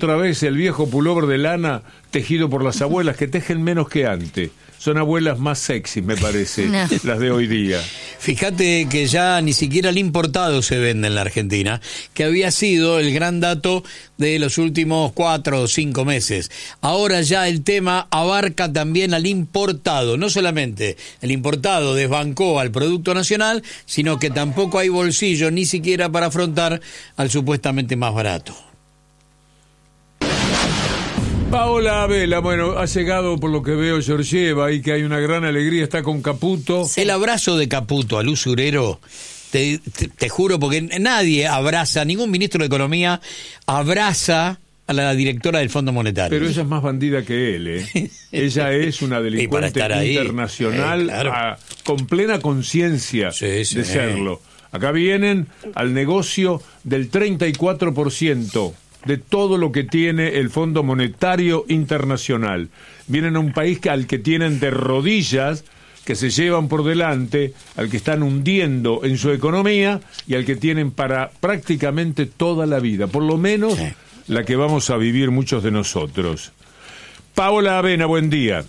otra vez el viejo pullover de lana tejido por las abuelas, que tejen menos que antes. Son abuelas más sexy, me parece, no, las de hoy día. Fíjate que ya ni siquiera el importado se vende en la Argentina, que había sido el gran dato de los últimos 4 o 5 meses. Ahora ya el tema abarca también al importado. No solamente el importado desbancó al producto nacional, sino que tampoco hay bolsillo ni siquiera para afrontar al supuestamente más barato. Paola Vela, bueno, ha llegado por lo que veo Georgieva y que hay una gran alegría, está con Caputo. El abrazo de Caputo al usurero, te juro, porque nadie abraza, ningún ministro de Economía abraza a la directora del Fondo Monetario. Pero ella es más bandida que él, ¿eh? Ella es una delincuente internacional claro, con plena conciencia de serlo. Acá vienen al negocio del 34%. De todo lo que tiene el Fondo Monetario Internacional. Vienen a un país al que tienen de rodillas, que se llevan por delante, al que están hundiendo en su economía y al que tienen para prácticamente toda la vida, por lo menos la que vamos a vivir muchos de nosotros. Paola Avena, buen día.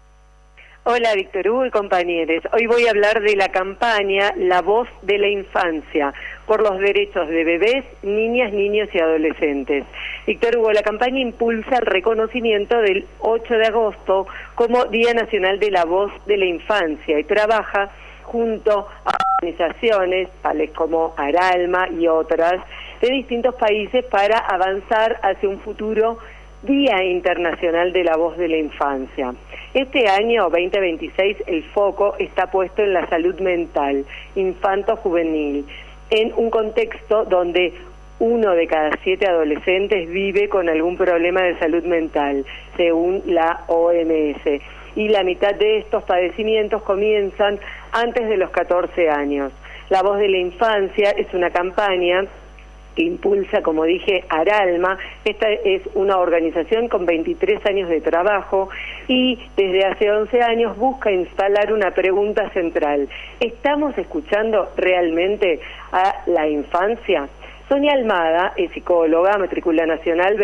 Hola, Víctor Hugo y compañeros. Hoy voy a hablar de la campaña La Voz de la Infancia, por los derechos de bebés, niñas, niños y adolescentes. Víctor Hugo, la campaña impulsa el reconocimiento del 8 de agosto como Día Nacional de la Voz de la Infancia y trabaja junto a organizaciones tales como Aralma y otras de distintos países para avanzar hacia un futuro Día Internacional de la Voz de la Infancia. Este año 2026 el foco está puesto en la salud mental infanto-juvenil, en un contexto donde 1 de cada 7 adolescentes vive con algún problema de salud mental, según la OMS, y la mitad de estos padecimientos comienzan antes de los 14 años. La Voz de la Infancia es una campaña que impulsa, como dije, Aralma. Esta es una organización con 23 años de trabajo y desde hace 11 años busca instalar una pregunta central. ¿Estamos escuchando realmente a la infancia? Sonia Almada es psicóloga, matrícula nacional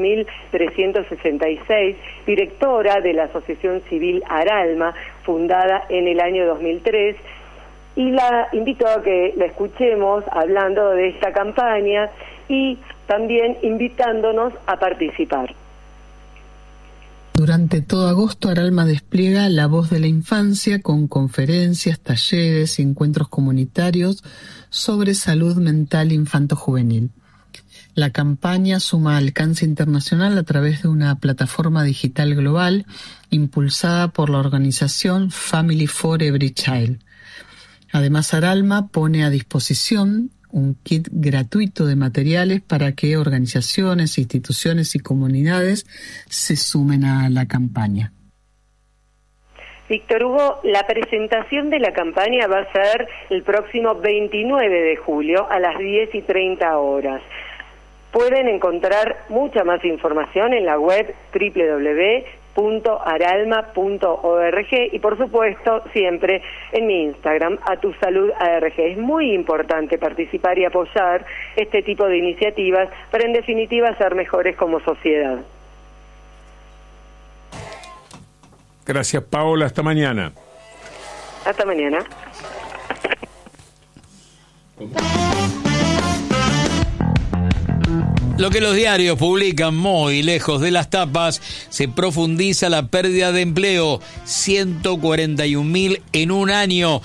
22.366, directora de la Asociación Civil Aralma, fundada en el año 2003, y la invito a que la escuchemos hablando de esta campaña y también invitándonos a participar. Durante todo agosto, Aralma despliega La Voz de la Infancia con conferencias, talleres y encuentros comunitarios sobre salud mental infanto-juvenil. La campaña suma alcance internacional a través de una plataforma digital global impulsada por la organización Family for Every Child. Además, Aralma pone a disposición un kit gratuito de materiales para que organizaciones, instituciones y comunidades se sumen a la campaña. Víctor Hugo, la presentación de la campaña va a ser el próximo 29 de julio a las 10:30 horas. Pueden encontrar mucha más información en la web www.aralma.org y por supuesto siempre en mi Instagram, @tusaludarg. Es muy importante participar y apoyar este tipo de iniciativas para en definitiva ser mejores como sociedad. Gracias, Paola, hasta mañana. Hasta mañana. Lo que los diarios publican muy lejos de las tapas, se profundiza la pérdida de empleo, 141.000 en un año,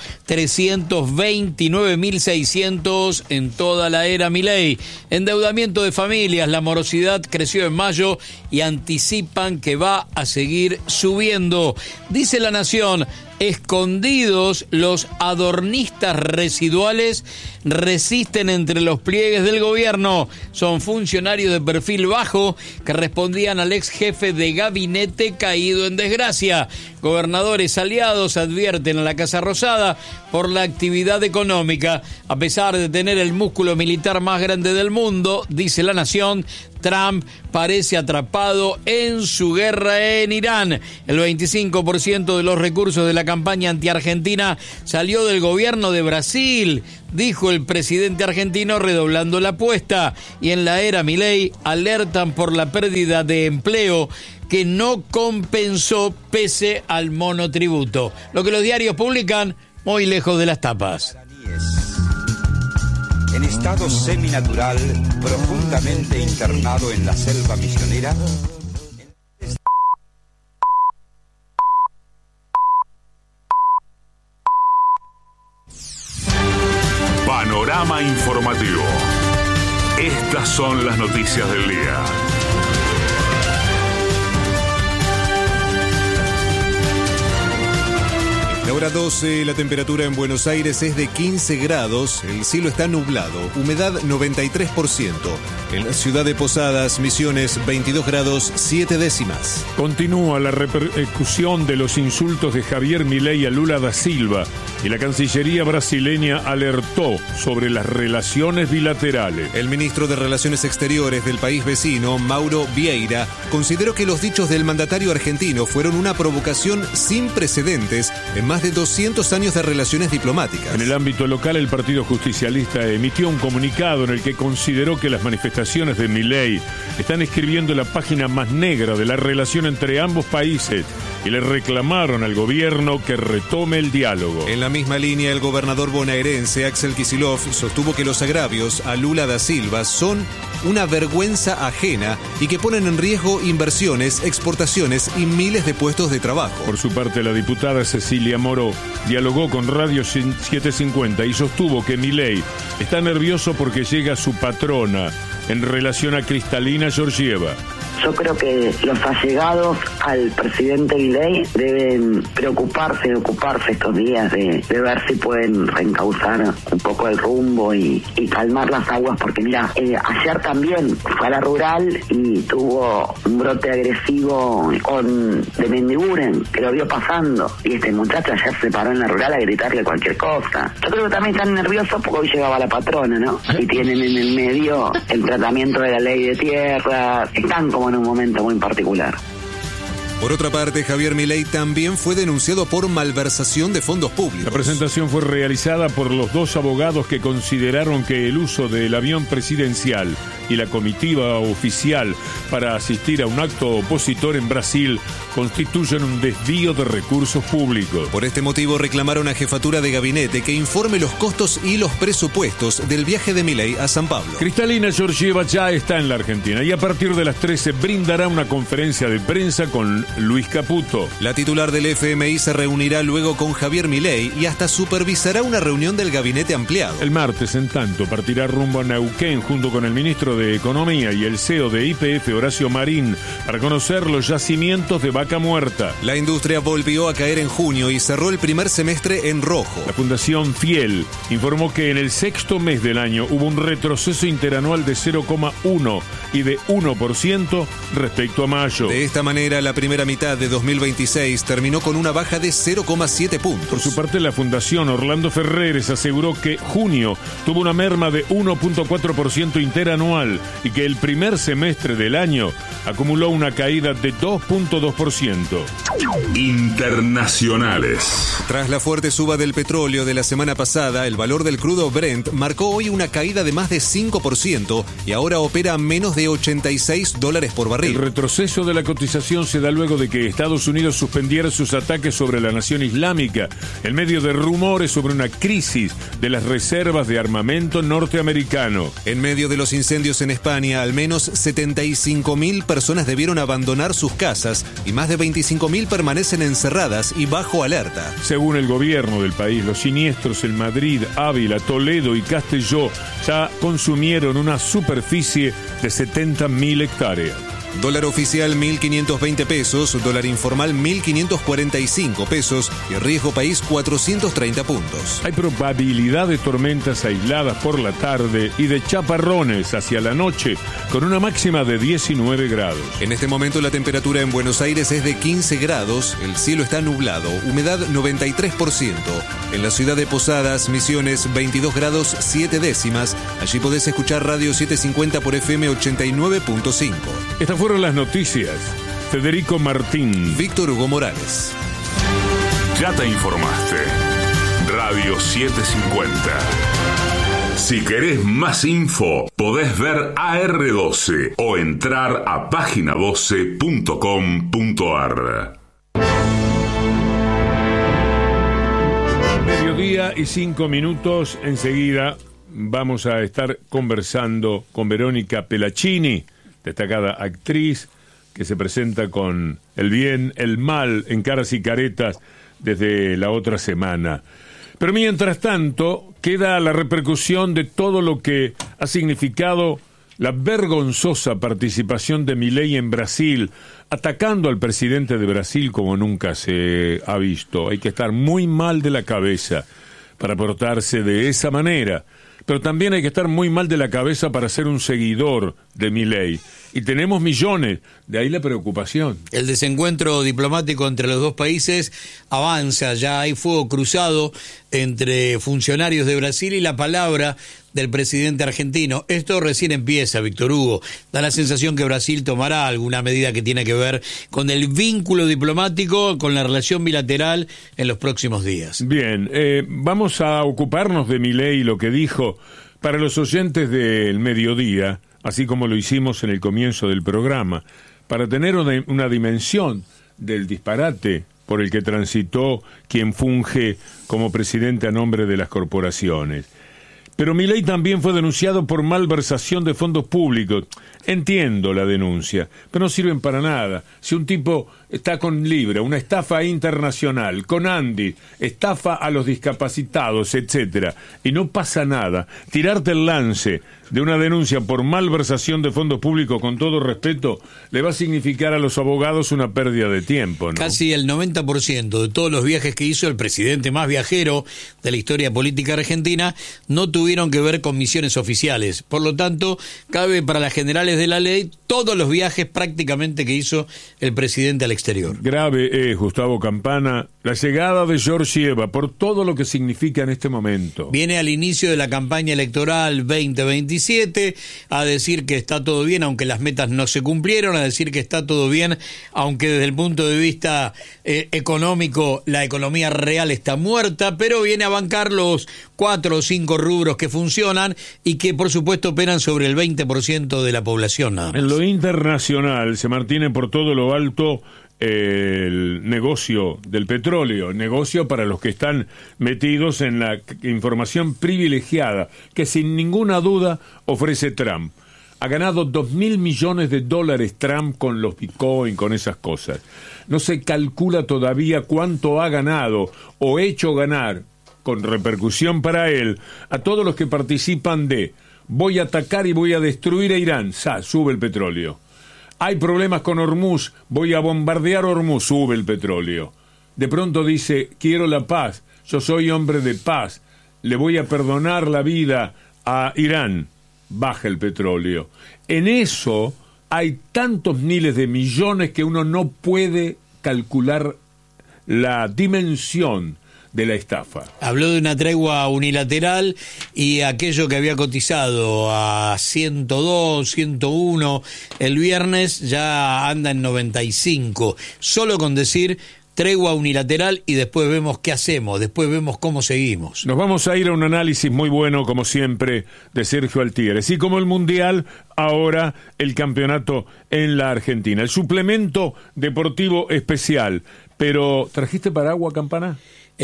329.600 en toda la era Milei. Endeudamiento de familias, la morosidad creció en mayo y anticipan que va a seguir subiendo. Dice La Nación, escondidos los adornistas residuales resisten entre los pliegues del gobierno. Son funcionarios de perfil bajo que respondían al ex jefe de gabinete caído en desgracia. Gobernadores aliados advierten a la Casa Rosada por la actividad económica. A pesar de tener el músculo militar más grande del mundo, dice La Nación, Trump parece atrapado en su guerra en Irán. El 25% de los recursos de la campaña anti-Argentina salió del gobierno de Brasil, dijo el presidente argentino redoblando la apuesta. Y en la era Milei alertan por la pérdida de empleo que no compensó pese al monotributo. Lo que los diarios publican muy lejos de las tapas. En estado seminatural, profundamente internado en la selva misionera. Panorama informativo. Estas son las noticias del día. La hora 12, la temperatura en Buenos Aires es de 15 grados, el cielo está nublado, humedad 93%. En la ciudad de Posadas, Misiones, 22 grados 7 décimas. Continúa la repercusión de los insultos de Javier Milei a Lula da Silva y la Cancillería brasileña alertó sobre las relaciones bilaterales. El ministro de Relaciones Exteriores del país vecino, Mauro Vieira, consideró que los dichos del mandatario argentino fueron una provocación sin precedentes en más de 200 años de relaciones diplomáticas. En el ámbito local, el Partido Justicialista emitió un comunicado en el que consideró que las manifestaciones de Milei están escribiendo la página más negra de la relación entre ambos países y le reclamaron al gobierno que retome el diálogo. En la misma línea, el gobernador bonaerense Axel Kicillof sostuvo que los agravios a Lula da Silva son una vergüenza ajena y que ponen en riesgo inversiones, exportaciones y miles de puestos de trabajo. Por su parte, la diputada Cecilia Moró dialogó con Radio 750 y sostuvo que Milei está nervioso porque llega su patrona en relación a Kristalina Georgieva. Yo creo que los allegados al presidente Milei deben preocuparse estos días de ver si pueden reencauzar un poco el rumbo y calmar las aguas, porque mira, ayer también fue a la rural y tuvo un brote agresivo de Mendiguren, que lo vio pasando, y este muchacho ayer se paró en la rural a gritarle cualquier cosa. Yo creo que también están nerviosos porque hoy llegaba la patrona, ¿no? Y tienen en el medio el tratamiento de la ley de tierra, están como en un momento muy particular. Por otra parte, Javier Milei también fue denunciado por malversación de fondos públicos. La presentación fue realizada por los dos abogados que consideraron que el uso del avión presidencial y la comitiva oficial para asistir a un acto opositor en Brasil constituyen un desvío de recursos públicos. Por este motivo reclamaron a Jefatura de Gabinete que informe los costos y los presupuestos del viaje de Milei a San Pablo. Kristalina Georgieva ya está en la Argentina y a partir de las 13 brindará una conferencia de prensa con Luis Caputo. La titular del FMI se reunirá luego con Javier Milei y hasta supervisará una reunión del gabinete ampliado. El martes, en tanto, partirá rumbo a Neuquén junto con el ministro de Economía y el CEO de YPF, Horacio Marín, para conocer los yacimientos de vaca muerta. La industria volvió a caer en junio y cerró el primer semestre en rojo. La Fundación Fiel informó que en el sexto mes del año hubo un retroceso interanual de 0,1 y de 1% respecto a mayo. De esta manera, la primera mitad de 2026 terminó con una baja de 0,7 puntos. Por su parte, la Fundación Orlando Ferreres aseguró que junio tuvo una merma de 1,4% interanual y que el primer semestre del año acumuló una caída de 2,2%. Internacionales. Tras la fuerte suba del petróleo de la semana pasada, el valor del crudo Brent marcó hoy una caída de más de 5% y ahora opera a menos de $86 por barril. El retroceso de la cotización se da luego de que Estados Unidos suspendiera sus ataques sobre la nación islámica, en medio de rumores sobre una crisis de las reservas de armamento norteamericano. En medio de los incendios en España, al menos 75.000 personas debieron abandonar sus casas y más de 25.000 permanecen encerradas y bajo alerta. Según el gobierno del país, los siniestros en Madrid, Ávila, Toledo y Castelló ya consumieron una superficie de 70.000 hectáreas. Dólar oficial 1.520 pesos, dólar informal 1.545 pesos y riesgo país 430 puntos. Hay probabilidad de tormentas aisladas por la tarde y de chaparrones hacia la noche con una máxima de 19 grados. En este momento la temperatura en Buenos Aires es de 15 grados, el cielo está nublado, humedad 93%. En la ciudad de Posadas, Misiones, 22 grados 7 décimas. Allí podés escuchar Radio 750 por FM 89.5. Estas fueron las noticias. Federico Martín. Víctor Hugo Morales. Ya te informaste. Radio 750. Si querés más info, podés ver AR12 o entrar a página12.com.ar. Mediodía y 5 minutos. Enseguida vamos a estar conversando con Verónica Pelaccini, destacada actriz que se presenta con El bien, el mal en Caras y Caretas desde la otra semana. Pero mientras tanto, queda la repercusión de todo lo que ha significado la vergonzosa participación de Milei en Brasil, atacando al presidente de Brasil como nunca se ha visto. Hay que estar muy mal de la cabeza para portarse de esa manera. Pero también hay que estar muy mal de la cabeza para ser un seguidor de Milei. Y tenemos millones, de ahí la preocupación. El desencuentro diplomático entre los dos países avanza, ya hay fuego cruzado entre funcionarios de Brasil y la palabra del presidente argentino. Esto recién empieza, Víctor Hugo. Da la sensación que Brasil tomará alguna medida que tiene que ver con el vínculo diplomático, con la relación bilateral en los próximos días. Bien, vamos a ocuparnos de Milei y lo que dijo para los oyentes del mediodía, así como lo hicimos en el comienzo del programa, para tener una dimensión del disparate por el que transitó quien funge como presidente a nombre de las corporaciones. Pero Milei también fue denunciado por malversación de fondos públicos. Entiendo la denuncia, pero no sirven para nada. Si un tipo está con Libra, una estafa internacional, con Andy, estafa a los discapacitados, etcétera, y no pasa nada, tirarte el lance de una denuncia por malversación de fondos públicos, con todo respeto, le va a significar a los abogados una pérdida de tiempo, ¿no? Casi el 90% de todos los viajes que hizo el presidente más viajero de la historia política argentina no tuvieron que ver con misiones oficiales. Por lo tanto, cabe para las generales de la ley todos los viajes prácticamente que hizo el presidente al exterior. Grave es, Gustavo Campana, la llegada de Georgieva por todo lo que significa en este momento. Viene al inicio de la campaña electoral 2027 a decir que está todo bien, aunque las metas no se cumplieron, a decir que está todo bien, aunque desde el punto de vista económico la economía real está muerta, pero viene a bancar los 4 o 5 rubros que funcionan y que por supuesto operan sobre el 20% de la población nada más. En lo internacional se mantiene por todo lo alto el negocio del petróleo, negocio para los que están metidos en la información privilegiada que sin ninguna duda ofrece Trump. Ha ganado $2.000 millones Trump con los Bitcoin, con esas cosas. No se calcula todavía cuánto ha ganado o hecho ganar, con repercusión para él, a todos los que participan de voy a atacar y voy a destruir a Irán, sube el petróleo. Hay problemas con Hormuz, voy a bombardear Hormuz, sube el petróleo. De pronto dice, quiero la paz, yo soy hombre de paz, le voy a perdonar la vida a Irán, baja el petróleo. En eso hay tantos miles de millones que uno no puede calcular la dimensión de la estafa. Habló de una tregua unilateral y aquello que había cotizado a 102, 101 el viernes ya anda en 95. Solo con decir tregua unilateral y después vemos qué hacemos, después vemos cómo seguimos. Nos vamos a ir a un análisis muy bueno, como siempre, de Sergio Altieri. Así como el Mundial, ahora el campeonato en la Argentina. El suplemento deportivo especial. Pero, ¿trajiste paraguas, Campana?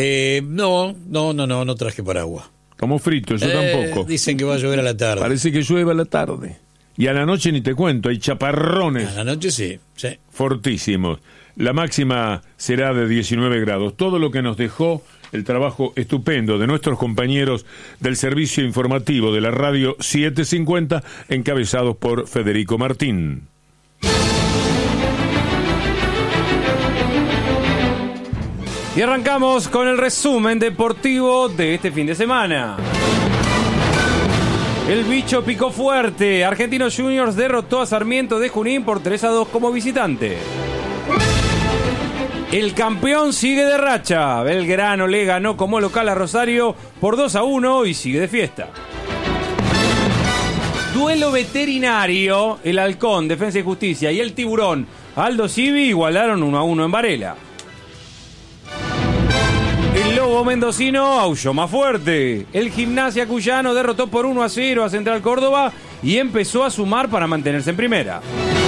No traje paraguas. Como frito, yo tampoco. Dicen que va a llover a la tarde. Parece que llueve a la tarde. Y a la noche ni te cuento, hay chaparrones. A la noche sí. Fortísimos. La máxima será de 19 grados. Todo lo que nos dejó el trabajo estupendo de nuestros compañeros del servicio informativo de la Radio 750, encabezados por Federico Martín. Y arrancamos con el resumen deportivo de este fin de semana. El bicho picó fuerte. Argentinos Juniors derrotó a Sarmiento de Junín por 3-2 como visitante. El campeón sigue de racha. Belgrano le ganó como local a Rosario por 2-1 y sigue de fiesta. Duelo veterinario. El Halcón, Defensa y Justicia, y el Tiburón, Aldo Civi, igualaron 1-1 en Varela. El Lobo mendocino aulló más fuerte. El Gimnasia Cuyano derrotó por 1-0 a Central Córdoba y empezó a sumar para mantenerse en primera.